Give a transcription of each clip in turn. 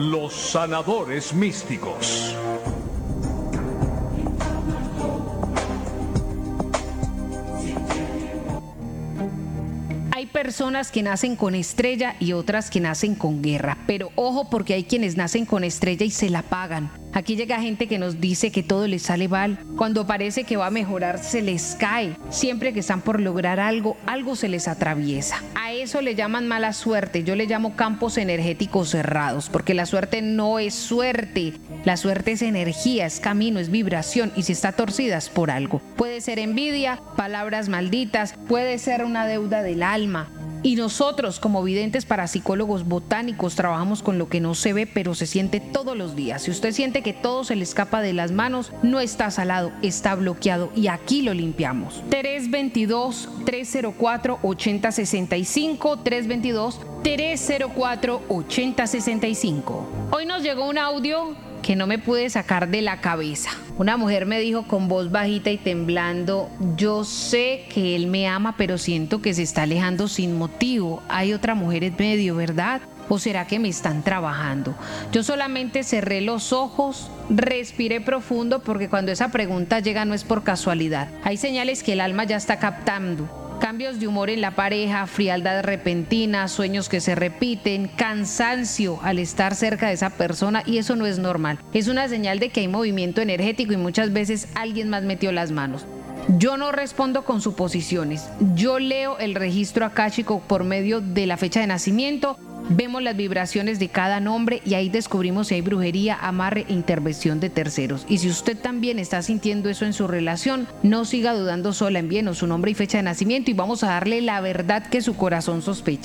los sanadores místicos. Hay personas que nacen con estrella y otras que nacen con guerra, pero ojo porque hay quienes nacen con estrella y se la pagan. Aquí llega gente que nos dice que todo les sale mal. Cuando parece que va a mejorar, se les cae. Siempre que están por lograr algo, algo se les atraviesa. A eso le llaman mala suerte. Yo le llamo campos energéticos cerrados, porque la suerte no es suerte. La suerte es energía, es camino, es vibración, y si está torcida es por algo. Puede ser envidia, palabras malditas, puede ser una deuda del alma. Y nosotros, como videntes parapsicólogos botánicos, trabajamos con lo que no se ve, pero se siente todos los días. Si usted siente que todo se le escapa de las manos, no está salado, está bloqueado, y aquí lo limpiamos. 322-304-8065, 322-304-8065. Hoy nos llegó un audio que no me pude sacar de la cabeza. Una mujer me dijo con voz bajita y temblando: yo sé que él me ama, pero siento que se está alejando sin motivo. Hay otra mujer en medio, ¿verdad? ¿O será que me están trabajando? Yo solamente cerré los ojos, respiré profundo, porque cuando esa pregunta llega no es por casualidad. Hay señales que el alma ya está captando. Cambios de humor en la pareja, frialdad repentina, sueños que se repiten, cansancio al estar cerca de esa persona, y eso no es normal. Es una señal de que hay movimiento energético y muchas veces alguien más metió las manos. Yo no respondo con suposiciones. Yo leo el registro akáshico por medio de la fecha de nacimiento. Vemos las vibraciones de cada nombre y ahí descubrimos si hay brujería, amarre e intervención de terceros. Y si usted también está sintiendo eso en su relación, no siga dudando sola, envíenos su nombre y fecha de nacimiento y vamos a darle la verdad que su corazón sospecha.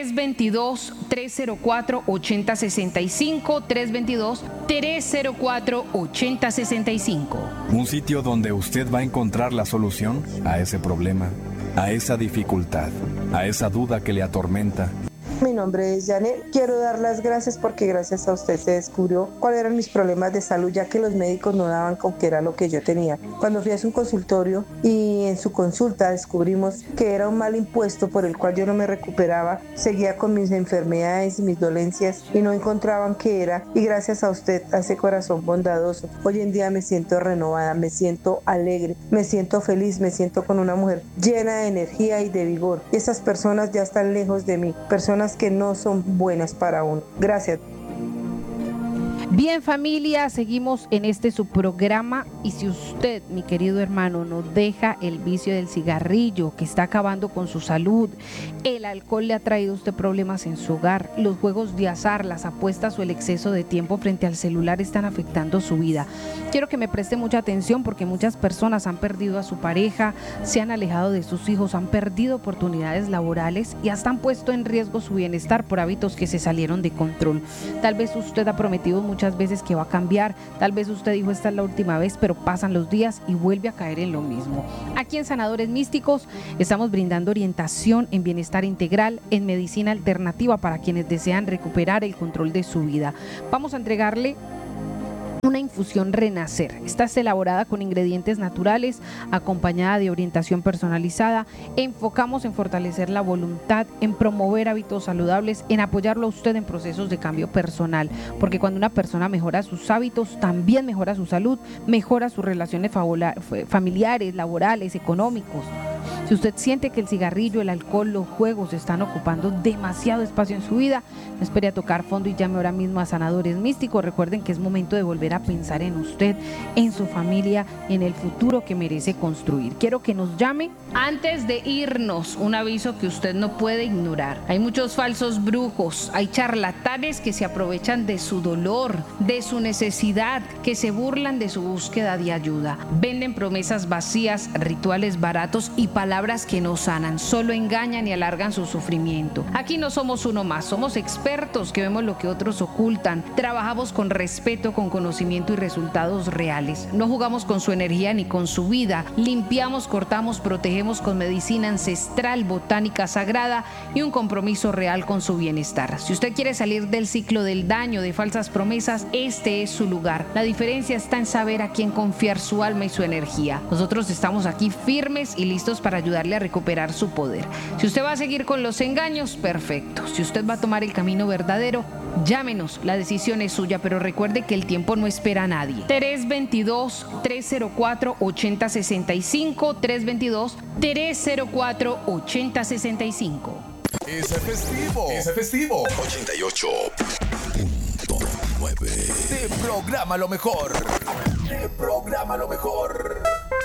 322-304-8065, 322-304-8065. Un sitio donde usted va a encontrar la solución a ese problema, a esa dificultad, a esa duda que le atormenta. Mi nombre es Janet. Quiero dar las gracias porque gracias a usted se descubrió cuáles eran mis problemas de salud, ya que los médicos no daban con qué era lo que yo tenía. Cuando fui a su consultorio y en su consulta descubrimos que era un mal impuesto por el cual yo no me recuperaba, seguía con mis enfermedades y mis dolencias y no encontraban qué era, y gracias a usted, a ese corazón bondadoso, hoy en día me siento renovada, me siento alegre, me siento feliz, me siento con una mujer llena de energía y de vigor. Y esas personas ya están lejos de mí, personas que no son buenas para uno. Gracias. Bien, familia, seguimos en este su programa, y si usted, mi querido hermano, no deja el vicio del cigarrillo que está acabando con su salud, el alcohol le ha traído a usted problemas en su hogar, los juegos de azar, las apuestas o el exceso de tiempo frente al celular están afectando su vida, quiero que me preste mucha atención, porque muchas personas han perdido a su pareja, se han alejado de sus hijos, han perdido oportunidades laborales y hasta han puesto en riesgo su bienestar por hábitos que se salieron de control. Tal vez usted ha prometido muchas veces que va a cambiar, tal vez usted dijo esta es la última vez, pero pasan los días y vuelve a caer en lo mismo. Aquí en Sanadores Místicos estamos brindando orientación en bienestar integral, en medicina alternativa para quienes desean recuperar el control de su vida. Vamos a entregarle una infusión Renacer. Esta es elaborada con ingredientes naturales, acompañada de orientación personalizada. Enfocamos en fortalecer la voluntad, en promover hábitos saludables, en apoyarlo a usted en procesos de cambio personal, porque cuando una persona mejora sus hábitos, también mejora su salud, mejora sus relaciones familiares, laborales, económicos. Si usted siente que el cigarrillo, el alcohol, los juegos están ocupando demasiado espacio en su vida, no espere a tocar fondo y llame ahora mismo a Sanadores Místicos. Recuerden que es momento de volver a pensar en usted, en su familia, en el futuro que merece construir. Quiero que nos llame. Antes de irnos, un aviso que usted no puede ignorar. Hay muchos falsos brujos, hay charlatanes que se aprovechan de su dolor, de su necesidad, que se burlan de su búsqueda de ayuda. Venden promesas vacías, rituales baratos y palabras que no sanan, solo engañan y alargan su sufrimiento. Aquí no somos uno más, somos expertos que vemos lo que otros ocultan. Trabajamos con respeto, con conocimiento y resultados reales. No jugamos con su energía ni con su vida. Limpiamos, cortamos, protegemos con medicina ancestral, botánica sagrada y un compromiso real con su bienestar. Si usted quiere salir del ciclo del daño, de falsas promesas, este es su lugar. La diferencia está en saber a quién confiar su alma y su energía. Nosotros estamos aquí firmes y listos para ayudarle a recuperar su poder. Si usted va a seguir con los engaños, perfecto. Si usted va a tomar el camino verdadero, Llámenos, la decisión es suya, pero recuerde que el tiempo no espera a nadie. 322-304-8065, 322-304-8065. Ese festivo. 88.9. Te programa lo mejor.